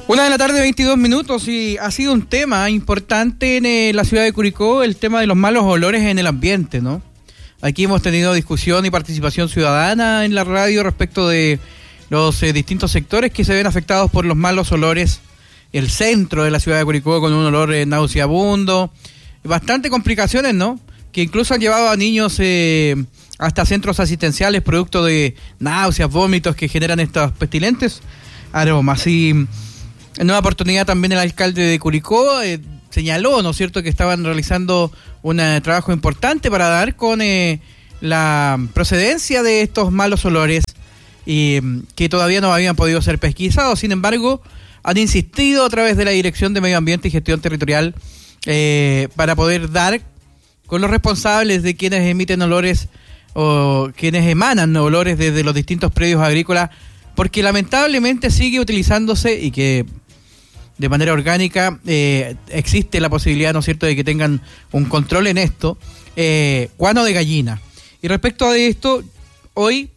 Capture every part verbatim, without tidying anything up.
Una de la tarde, veintidós minutos, y ha sido un tema importante en eh, la ciudad de Curicó, el tema de los malos olores en el ambiente, ¿no? Aquí hemos tenido discusión y participación ciudadana en la radio respecto de los eh, distintos sectores que se ven afectados por los malos olores. El centro de la ciudad de Curicó con un olor eh, nauseabundo, bastante complicaciones, ¿no? Que incluso han llevado a niños eh, hasta centros asistenciales producto de náuseas, vómitos que generan estos pestilentes aromas. Y en una oportunidad también el alcalde de Curicó eh, señaló, ¿no es cierto?, que estaban realizando un eh, trabajo importante para dar con eh, la procedencia de estos malos olores y que todavía no habían podido ser pesquisados. Sin embargo, han insistido a través de la Dirección de Medio Ambiente y Gestión Territorial eh, para poder dar con los responsables de quienes emiten olores o quienes emanan olores desde los distintos predios agrícolas, porque lamentablemente sigue utilizándose y que de manera orgánica eh, existe la posibilidad, ¿no es cierto?, de que tengan un control en esto, eh, guano de gallina. Y respecto a esto, hoy,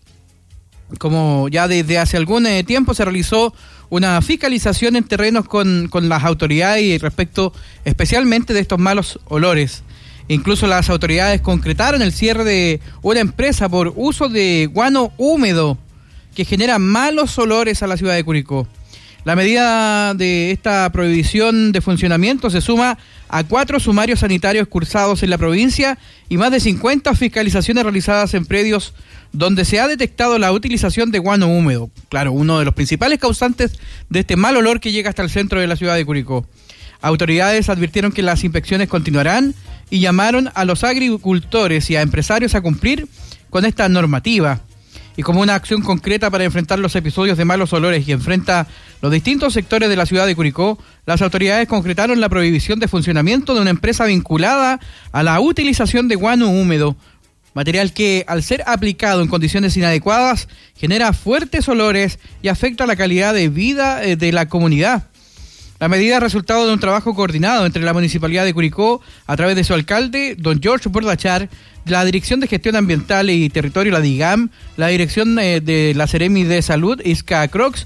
como ya desde hace algún eh, tiempo, se realizó una fiscalización en terrenos con, con las autoridades y respecto especialmente de estos malos olores. Incluso las autoridades concretaron el cierre de una empresa por uso de guano húmedo que genera malos olores a la ciudad de Curicó. La medida de esta prohibición de funcionamiento se suma a cuatro sumarios sanitarios cursados en la provincia y más de cincuenta fiscalizaciones realizadas en predios donde se ha detectado la utilización de guano húmedo. Claro, uno de los principales causantes de este mal olor que llega hasta el centro de la ciudad de Curicó. Autoridades advirtieron que las inspecciones continuarán y llamaron a los agricultores y a empresarios a cumplir con esta normativa. Y como una acción concreta para enfrentar los episodios de malos olores que enfrenta los distintos sectores de la ciudad de Curicó, las autoridades concretaron la prohibición de funcionamiento de una empresa vinculada a la utilización de guano húmedo, material que, al ser aplicado en condiciones inadecuadas, genera fuertes olores y afecta la calidad de vida de la comunidad. La medida es resultado de un trabajo coordinado entre la Municipalidad de Curicó, a través de su alcalde, don George Bordachar, la Dirección de Gestión Ambiental y Territorio, la DIGAM, la Dirección eh, de la Seremi de Salud, Iska Crocs,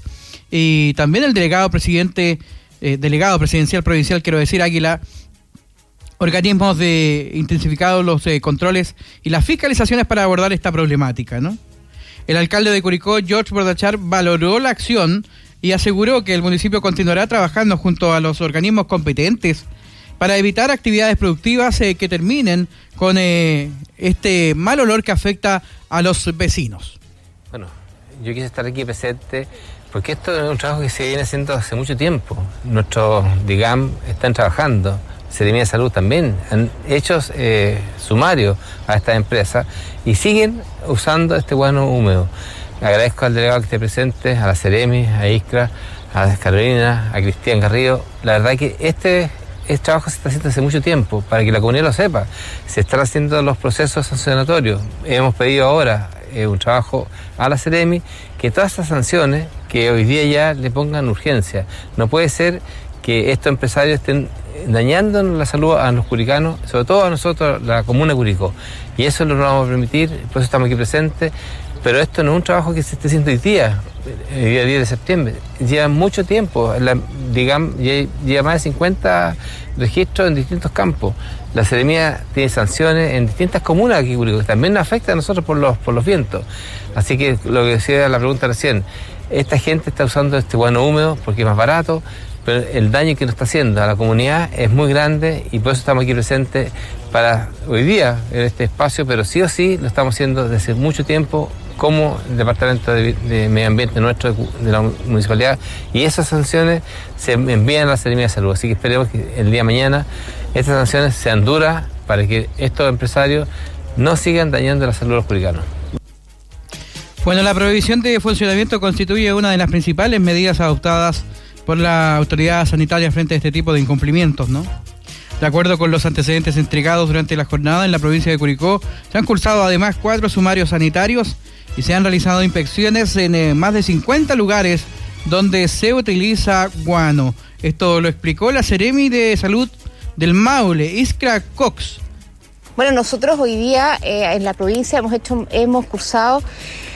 y también el delegado presidente, eh, delegado presidencial provincial, quiero decir, Águila, organismos de intensificados los eh, controles y las fiscalizaciones para abordar esta problemática, ¿no? El alcalde de Curicó, George Bordachar, valoró la acción y aseguró que el municipio continuará trabajando junto a los organismos competentes para evitar actividades productivas eh, que terminen con eh, este mal olor que afecta a los vecinos. Bueno, yo quise estar aquí presente porque esto es un trabajo que se viene haciendo hace mucho tiempo. Nuestros DIGAM están trabajando, Seremi de Salud también, han hecho eh, sumarios a estas empresas y siguen usando este guano húmedo. Agradezco al delegado que esté presente, a la Seremi, a Iskra, a Carolina, a Cristian Garrido. La verdad que este, este trabajo se está haciendo hace mucho tiempo, para que la comunidad lo sepa. Se están haciendo los procesos sancionatorios. Hemos pedido ahora eh, un trabajo a la Seremi, que todas estas sanciones, que hoy día ya le pongan urgencia. No puede ser que estos empresarios estén dañando la salud a los curicanos, sobre todo a nosotros, la comuna de Curicó. Y eso no lo vamos a permitir, por eso estamos aquí presentes. Pero esto no es un trabajo que se esté haciendo hoy día, el día diez de septiembre. Lleva mucho tiempo, la, digamos, lleva más de cincuenta registros en distintos campos. La Seremi tiene sanciones en distintas comunas aquí, que también nos afecta a nosotros por los, por los vientos. Así que lo que decía la pregunta recién, esta gente está usando este guano húmedo porque es más barato, pero el daño que nos está haciendo a la comunidad es muy grande y por eso estamos aquí presentes para hoy día en este espacio, pero sí o sí lo estamos haciendo desde mucho tiempo como el Departamento de, de Medio Ambiente nuestro, de, de la Municipalidad, y esas sanciones se envían a la Seremi de Salud. Así que esperemos que el día de mañana estas sanciones sean duras para que estos empresarios no sigan dañando la salud de los curicanos. Bueno, la prohibición de funcionamiento constituye una de las principales medidas adoptadas por la autoridad sanitaria frente a este tipo de incumplimientos, ¿no? De acuerdo con los antecedentes entregados durante la jornada en la provincia de Curicó, se han cursado además cuatro sumarios sanitarios y se han realizado inspecciones en eh, más de cincuenta lugares donde se utiliza guano. Esto lo explicó la Seremi de Salud del Maule, Iskra Cox. Bueno, nosotros hoy día eh, en la provincia hemos hecho, hemos cursado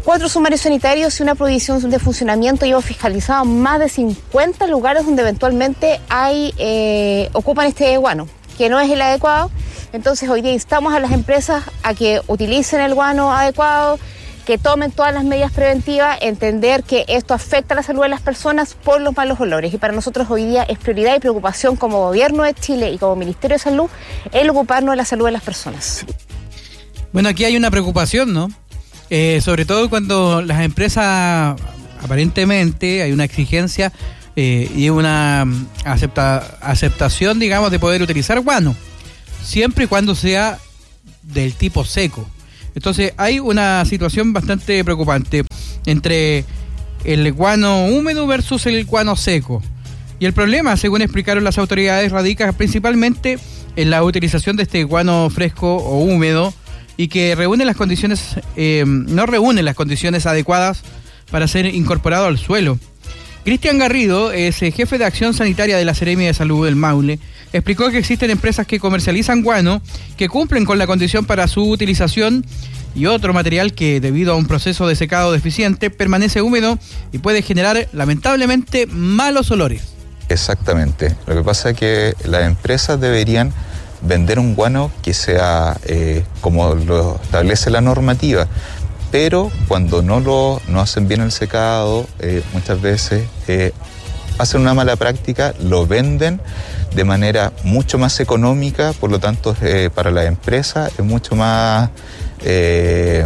cuatro sumarios sanitarios y una prohibición de funcionamiento. Llevo fiscalizado más de cincuenta lugares donde eventualmente hay eh, ocupan este guano, que no es el adecuado. Entonces hoy día instamos a las empresas a que utilicen el guano adecuado, que tomen todas las medidas preventivas, entender que esto afecta a la salud de las personas por los malos olores. Y para nosotros hoy día es prioridad y preocupación como Gobierno de Chile y como Ministerio de Salud el ocuparnos de la salud de las personas. Bueno, aquí hay una preocupación, ¿no? Eh, sobre todo cuando las empresas, aparentemente, hay una exigencia eh, y una acepta, aceptación, digamos, de poder utilizar guano, siempre y cuando sea del tipo seco. Entonces hay una situación bastante preocupante entre el guano húmedo versus el guano seco. Y el problema, según explicaron las autoridades, radica principalmente en la utilización de este guano fresco o húmedo y que reúne las condiciones, eh, no reúne las condiciones adecuadas para ser incorporado al suelo. Cristian Garrido es jefe de acción sanitaria de la Seremia de Salud del Maule. Explicó que existen empresas que comercializan guano que cumplen con la condición para su utilización y otro material que, debido a un proceso de secado deficiente, permanece húmedo y puede generar, lamentablemente, malos olores. Exactamente. Lo que pasa es que las empresas deberían vender un guano que sea eh, como lo establece la normativa. Pero cuando no lo no hacen bien el secado, eh, muchas veces eh, hacen una mala práctica, lo venden de manera mucho más económica, por lo tanto eh, para la empresa es mucho más eh,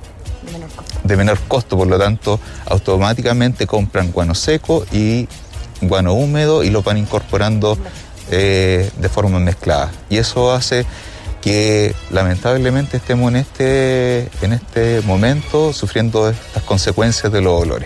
de menor costo, por lo tanto automáticamente compran guano seco y guano húmedo y lo van incorporando eh, de forma mezclada. Y eso hace que lamentablemente estemos en este, en este momento sufriendo estas consecuencias de los olores.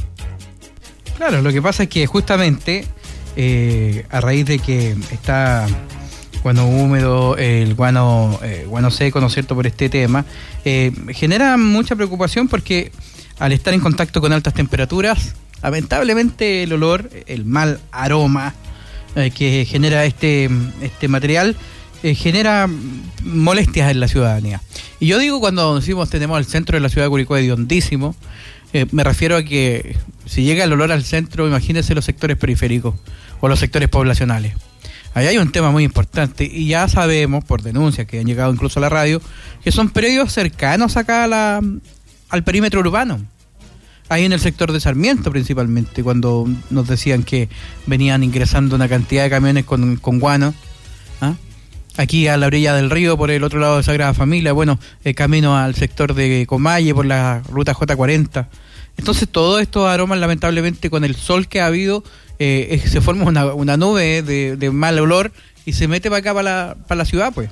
Claro, lo que pasa es que justamente eh, a raíz de que está guano húmedo, el guano, eh, guano seco, ¿no es cierto?, por este tema, eh, genera mucha preocupación porque al estar en contacto con altas temperaturas, lamentablemente el olor, el mal aroma eh, que genera este, este material, Eh, genera molestias en la ciudadanía. Y yo digo, cuando decimos tenemos el centro de la ciudad de Curicó hediondísimo, eh, me refiero a que si llega el olor al centro, imagínense los sectores periféricos o los sectores poblacionales. Ahí hay un tema muy importante y ya sabemos, por denuncias que han llegado incluso a la radio, que son predios cercanos acá a la, al perímetro urbano. Ahí en el sector de Sarmiento principalmente, cuando nos decían que venían ingresando una cantidad de camiones con, con guano, ¿ah? Aquí a la orilla del río, por el otro lado de Sagrada Familia, bueno, eh, camino al sector de Comalle, por la ruta J cuarenta. Entonces todos estos aromas, lamentablemente, con el sol que ha habido, eh, eh, se forma una, una nube de, de mal olor y se mete para acá, para la, para la ciudad, pues.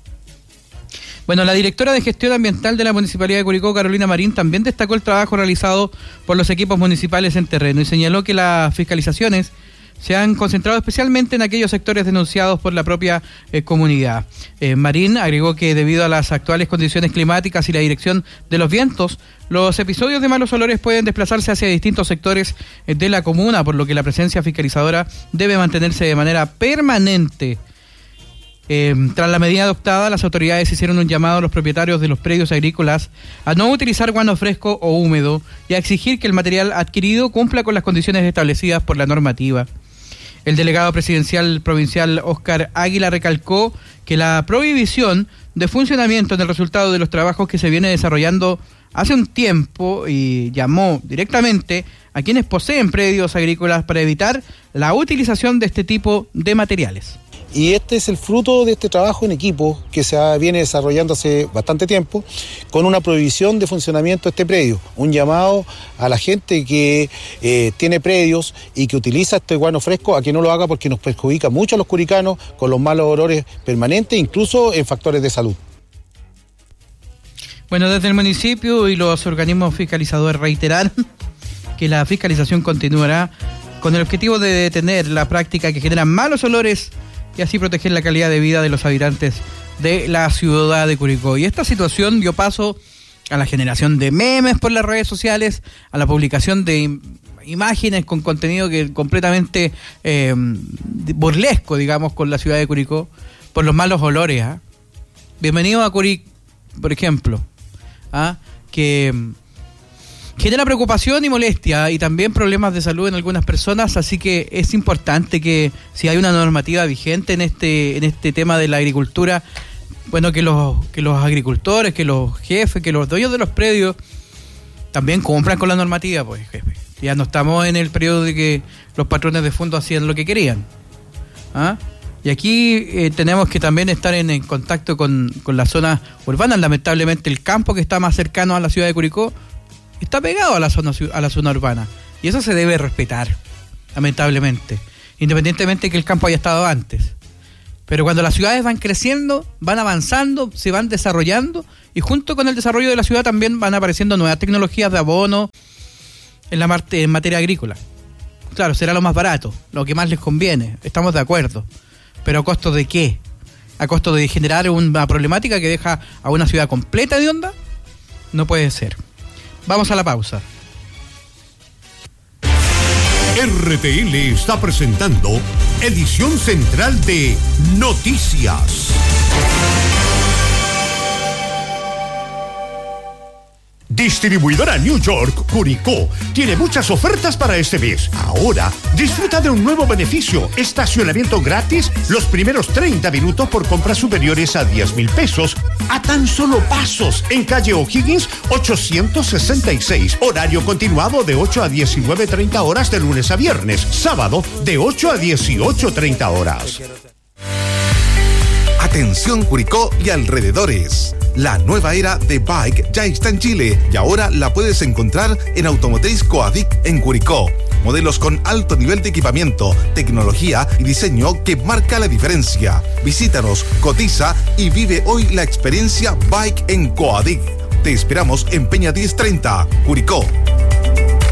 Bueno, la directora de Gestión Ambiental de la Municipalidad de Curicó, Carolina Marín, también destacó el trabajo realizado por los equipos municipales en terreno y señaló que las fiscalizaciones se han concentrado especialmente en aquellos sectores denunciados por la propia eh, comunidad. Eh, Marín agregó que debido a las actuales condiciones climáticas y la dirección de los vientos, los episodios de malos olores pueden desplazarse hacia distintos sectores eh, de la comuna, por lo que la presencia fiscalizadora debe mantenerse de manera permanente. Eh, tras la medida adoptada, las autoridades hicieron un llamado a los propietarios de los predios agrícolas a no utilizar guano fresco o húmedo y a exigir que el material adquirido cumpla con las condiciones establecidas por la normativa. El delegado presidencial provincial Óscar Águila recalcó que la prohibición de funcionamiento es el resultado de los trabajos que se viene desarrollando hace un tiempo y llamó directamente a quienes poseen predios agrícolas para evitar la utilización de este tipo de materiales. Y este es el fruto de este trabajo en equipo que se viene desarrollando hace bastante tiempo, con una prohibición de funcionamiento de este predio. Un llamado a la gente que eh, tiene predios y que utiliza este guano fresco a que no lo haga, porque nos perjudica mucho a los curicanos con los malos olores permanentes, incluso en factores de salud. Bueno, desde el municipio y los organismos fiscalizadores reiteran que la fiscalización continuará con el objetivo de detener la práctica que genera malos olores y así proteger la calidad de vida de los habitantes de la ciudad de Curicó. Y esta situación dio paso a la generación de memes por las redes sociales, a la publicación de im- imágenes con contenido que completamente eh, burlesco, digamos, con la ciudad de Curicó, por los malos olores. ¿eh? Bienvenido a Curicó, por ejemplo, ¿ah? que genera preocupación y molestia y también problemas de salud en algunas personas, así que es importante que si hay una normativa vigente en este en este tema de la agricultura, bueno, que los que los agricultores, que los jefes, que los dueños de los predios también cumplan con la normativa, pues jefe. Ya no estamos en el periodo de que los patrones de fondo hacían lo que querían. ¿Ah? Y aquí eh, tenemos que también estar en, en contacto con, con las zonas urbanas. Lamentablemente el campo que está más cercano a la ciudad de Curicó está pegado a la zona a la zona urbana y eso se debe respetar, lamentablemente, independientemente de que el campo haya estado antes. Pero cuando las ciudades van creciendo, van avanzando, se van desarrollando y junto con el desarrollo de la ciudad también van apareciendo nuevas tecnologías de abono en la parte, en materia agrícola. Claro, será lo más barato, lo que más les conviene, estamos de acuerdo, pero ¿a costo de qué? ¿A costo de generar una problemática que deja a una ciudad completa de onda? No puede ser. Vamos a la pausa. R T L está presentando edición central de Noticias. Distribuidora New York Curicó tiene muchas ofertas para este mes. Ahora, disfruta de un nuevo beneficio: estacionamiento gratis los primeros treinta minutos por compras superiores a diez mil pesos, a tan solo pasos, en calle O'Higgins ochocientos sesenta y seis. Horario continuado de ocho a diecinueve treinta horas de lunes a viernes. Sábado de ocho a dieciocho treinta horas. Atención Curicó y alrededores. La nueva era de Bike ya está en Chile y ahora la puedes encontrar en Automotriz Coadic en Curicó. Modelos con alto nivel de equipamiento, tecnología y diseño que marca la diferencia. Visítanos, cotiza y vive hoy la experiencia Bike en Coadic. Te esperamos en Peña diez treinta, Curicó.